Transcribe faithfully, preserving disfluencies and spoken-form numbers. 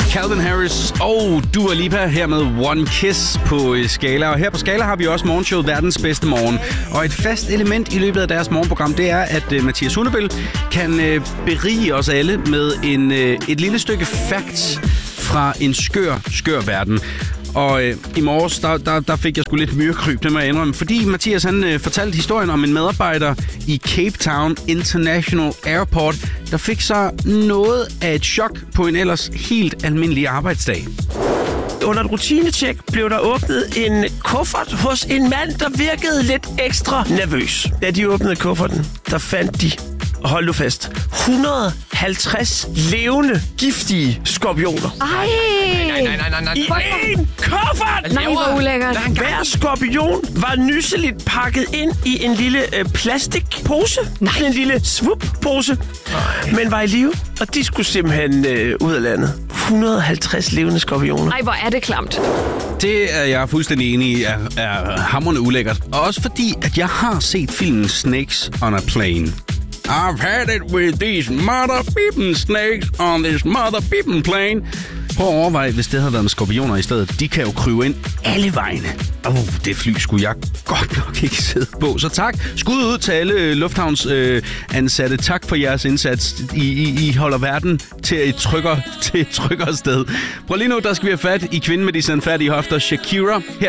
Calvin Harris og Dua Lipa her med One Kiss på Skala. Og her på Skala har vi også morgenshowet Verdens Bedste Morgen. Og et fast element i løbet af deres morgenprogram, det er, at uh, Mathias Hundebøl kan uh, berige os alle med en, uh, et lille stykke facts fra en skør, skør verden. Og øh, i morges, der, der, der fik jeg sgu lidt myrekryb, det må jeg indrømme. Fordi Mathias, han øh, fortalte historien om en medarbejder i Cape Town International Airport, der fik så noget af et chok på en ellers helt almindelig arbejdsdag. Under et rutinetjek blev der åbnet en kuffert hos en mand, der virkede lidt ekstra nervøs. Da de åbnede kufferten, der fandt de, hold nu fast, et hundrede og halvtreds levende, giftige skorpioner. Ej! Nej, nej, nej, nej, nej. I én kuffert! Nej, hvor ulækkert. Hver skorpion var nysseligt pakket ind i en lille øh, plastikpose. Nej. En lille swoop-pose. Men var i live, og de skulle simpelthen øh, ud af landet. et hundrede og halvtreds levende skorpioner. Ej, hvor er det klamt. Det er jeg fuldstændig enig i er, er hamrende ulækkert. Og også fordi, at jeg har set filmen Snakes on a Plane. I've had it with these mother beeping snakes on this mother beeping plane. Prøv at overveje, hvis det havde været med skorpioner i stedet. De kan jo krybe ind alle vegne. Åh, oh, det fly skulle jeg godt nok ikke sidde på. Så tak. Skud ud til alle lufthavnsansatte. Øh, ansatte. Tak for jeres indsats. I, I, I holder verden til et trykker, til et trykker sted. Prøv lige nu, der skal vi have fat i kvinden med de sandfærdige hofter, Shakira. Her